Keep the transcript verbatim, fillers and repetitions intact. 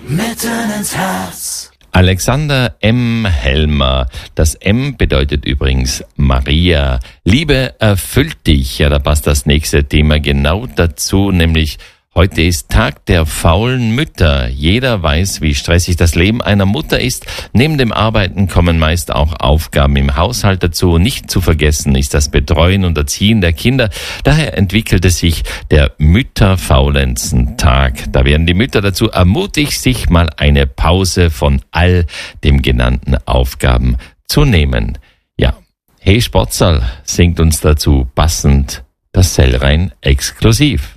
Mitten ins Herz. Alexander M. Helmer. Das M bedeutet übrigens Maria. Liebe erfüllt dich. Ja, da passt das nächste Thema genau dazu, nämlich heute ist Tag der faulen Mütter. Jeder weiß, wie stressig das Leben einer Mutter ist. Neben dem Arbeiten kommen meist auch Aufgaben im Haushalt dazu. Nicht zu vergessen ist das Betreuen und Erziehen der Kinder. Daher entwickelte sich der Mütterfaulenzen-Tag. Da werden die Mütter dazu ermutigt, sich mal eine Pause von all dem genannten Aufgaben zu nehmen. Ja, Hey Sportsaal singt uns dazu passend das Sellrein exklusiv.